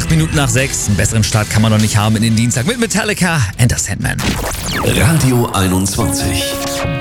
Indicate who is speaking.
Speaker 1: Minuten nach 6. Einen besseren Start kann man noch nicht haben in den Dienstag mit Metallica and the Sandman.
Speaker 2: Radio 21.